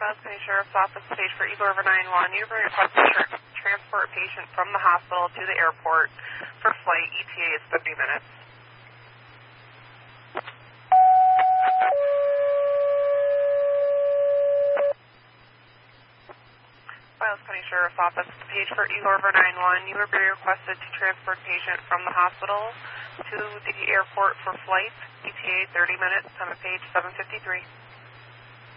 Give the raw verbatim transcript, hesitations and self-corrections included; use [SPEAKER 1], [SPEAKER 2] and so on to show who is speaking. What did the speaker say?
[SPEAKER 1] Miles County Sheriff's Office, page for Eagle River nine one. You've been requested to tra- transport a patient from the hospital to the airport for flight. E T A is thirty minutes. Miles County Sheriff's Office, page for Eagle River nine one. You were requested to transport a patient from the hospital to the airport for flight. E T A thirty minutes. Time of page seven fifty-three.